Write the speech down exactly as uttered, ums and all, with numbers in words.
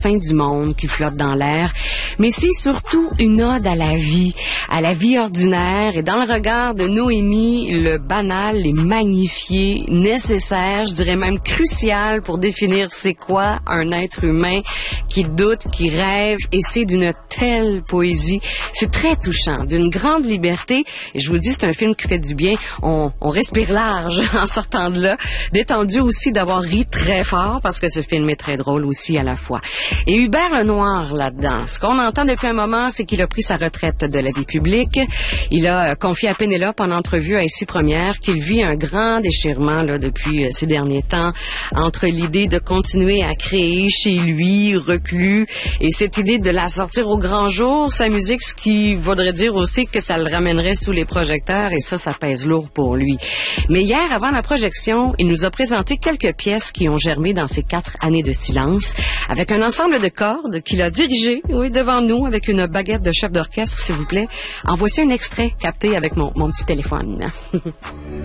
fin du monde qui flotte dans l'air, mais c'est surtout une ode à la vie, à la vie ordinaire, et dans le regard de Noémie, le banal est magnifié, nécessaire, je dirais même crucial pour définir c'est quoi un être humain qui doute, qui rêve, et c'est d'une telle poésie. C'est très touchant, d'une grande liberté, et je vous dis, c'est un film qui fait du bien. On, on respire large en sortant de là, détendu aussi d'avoir ri très fort, parce que ce film est très drôle aussi à la fois. Et Hubert Lenoir là-dedans, ce qu'on entend depuis un moment, c'est qu'il a pris sa retraite de la vie publique. Il a confié à Pénélope en entrevue à Ici Première qu'il vit un grand déchirement là, depuis ces derniers temps entre l'idée de continuer à créer chez lui, reclus, et cette idée de la sortir au grand jour, sa musique, ce qui voudrait dire aussi que ça le ramènerait sous les projecteurs, et ça, ça pèse lourd pour lui. Mais hier, avant la projection, il nous a présenté quelques pièces qui ont germé dans ces quatre années de silence, avec un ensemble de cordes qu'il a dirigé, oui, devant nous, avec une baguette de chef d'orchestre, s'il vous plaît. En voici un extrait capté avec mon, mon petit téléphone.